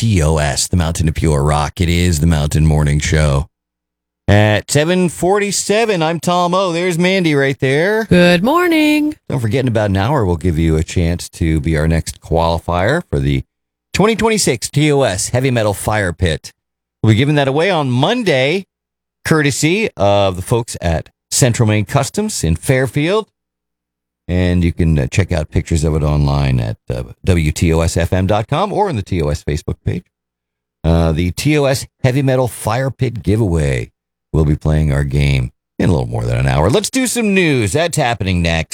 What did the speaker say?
TOS, the Mountain of Pure Rock. It is the Mountain Morning Show. At 7:47, I'm Tom O. There's Mandy right there. Good morning. Don't forget, in about an hour, we'll give you a chance to be our next qualifier for the 2026 TOS Heavy Metal Fire Pit. We'll be giving that away on Monday, courtesy of the folks at Central Maine Customs in Fairfield. And you can check out pictures of it online at WTOSFM.com or on the TOS Facebook page. The TOS Heavy Metal Fire Pit giveaway. We'll be playing our game in a little more than an hour. Let's do some news. That's happening next.